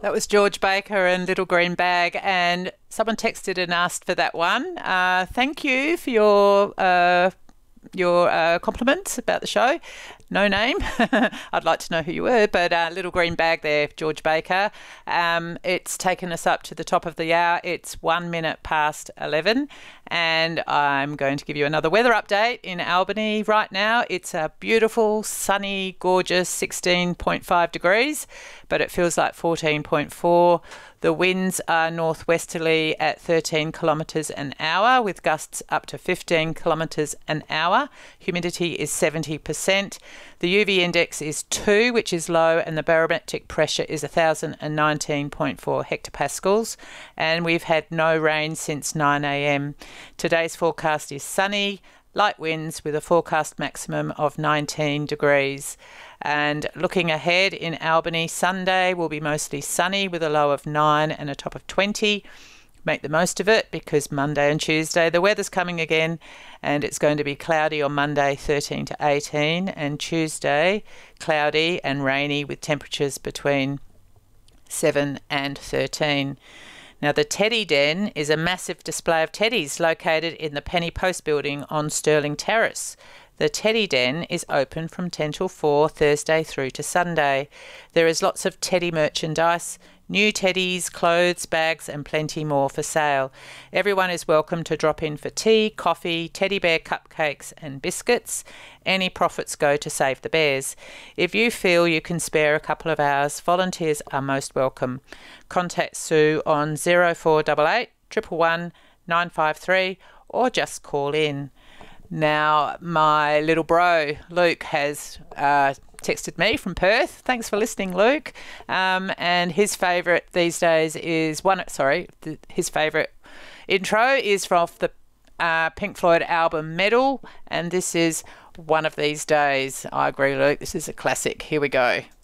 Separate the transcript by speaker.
Speaker 1: That was George Baker and Little Green Bag, and someone texted and asked for that one. Thank you for your compliments about the show. No name. I'd like to know who you were, but Little Green Bag there, George Baker. It's taken us up to the top of the hour. It's 1 minute past 11, and I'm going to give you another weather update in Albany right now. It's a beautiful, sunny, gorgeous 16.5 degrees, but it feels like 14.4. The winds are northwesterly at 13 kilometres an hour with gusts up to 15 kilometres an hour. Humidity is 70%. The UV index is 2, which is low, and the barometric pressure is 1,019.4 hectopascals. And we've had no rain since 9 a.m. Today's forecast is sunny, light winds with a forecast maximum of 19 degrees. And looking ahead in Albany, Sunday will be mostly sunny with a low of 9 and a top of 20. Make the most of it because Monday and Tuesday the weather's coming again, and it's going to be cloudy on Monday 13 to 18, and Tuesday cloudy and rainy with temperatures between 7 and 13. Now, the Teddy Den is a massive display of teddies located in the Penny Post building on Stirling Terrace. The Teddy Den is open from 10 till 4, Thursday through to Sunday. There is lots of teddy merchandise, new teddies, clothes, bags and plenty more for sale. Everyone is welcome to drop in for tea, coffee, teddy bear cupcakes and biscuits. Any profits go to Save the Bears. If you feel you can spare a couple of hours, volunteers are most welcome. Contact Sue on 0488 111 953 or just call in. Now, my little bro, Luke, has texted me from Perth. Thanks for listening, Luke. And his favourite these days is his favourite intro is from the Pink Floyd album Metal, and this is One of These Days. I agree, Luke. This is a classic. Here we go.